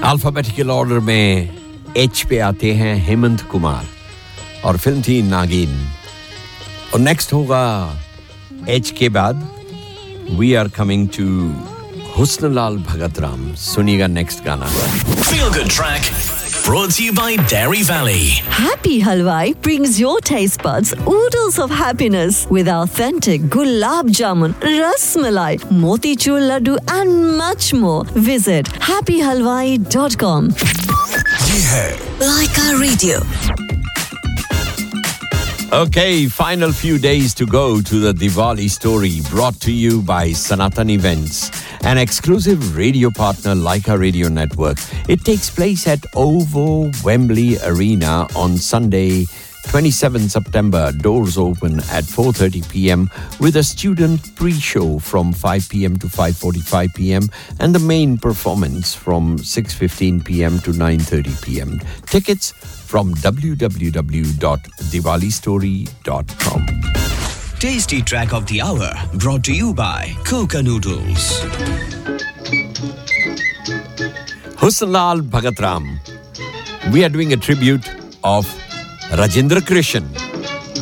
Alphabetical order में H पे आते हैं हेमंत कुमार और फिल्म थी नागिन और नेक्स्ट होगा एच के बाद we are coming to Husnlal Bhagatram सुनिएगा नेक्स्ट गाना Feel Good Track brought to you by Dairy Valley. Happy Halwai brings your taste buds oodles of happiness with authentic gulab jamun, ras malai, motichur laddu and much more. Visit happyhalwai.com. ये है Like our radio. Okay, final few days to go to the Diwali story brought to you by Sanatan Events, an exclusive radio partner like our radio network. It takes place at OVO Wembley Arena on Sunday, 27 September. Doors open at 4:30 p.m. with a student pre-show from 5 p.m. to 5:45 p.m. and the main performance from 6:15 p.m. to 9:30 p.m. Tickets from www.diwalistory.com. Tasty Track of the Hour brought to you by Coca Noodles. Husnlal Bhagatram. We are doing a tribute of Rajendra Krishan.